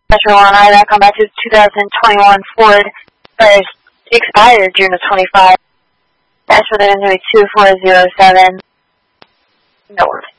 Metro on IRAC on back to 2021 Ford, expired June of 25. That's for the Inui 2407 North.